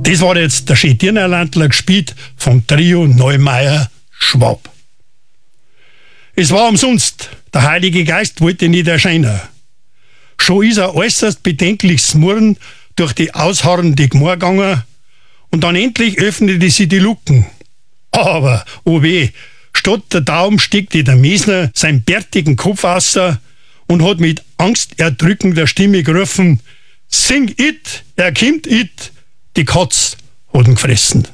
Das war jetzt der Schädiernerlandler gespielt vom Trio Neumeier-Schwab. Es war umsonst, der Heilige Geist wollte nicht erscheinen. Schon ist er äußerst bedenkliches Murren durch die ausharrende Gmor gegangen und dann endlich öffnete sie die Luken. Aber, oh weh, statt der Daumen steckte der Mesner seinen bärtigen Kopf aus und hat mit angsterdrückender Stimme gerufen: Sing it, er kommt it, die Katz hat ihn gefressen.